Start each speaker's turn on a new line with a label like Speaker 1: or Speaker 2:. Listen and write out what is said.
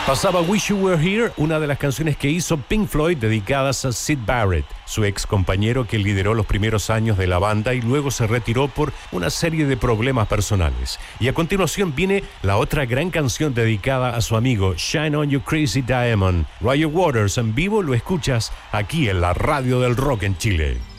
Speaker 1: Pasaba Wish You Were Here, una de las canciones que hizo Pink Floyd dedicadas a Syd Barrett, su ex compañero que lideró los primeros años de la banda y luego se retiró por una serie de problemas personales. Y a continuación viene la otra gran canción dedicada a su amigo, Shine On You Crazy Diamond. Roger Waters en vivo lo escuchas aquí en la radio del rock en Chile.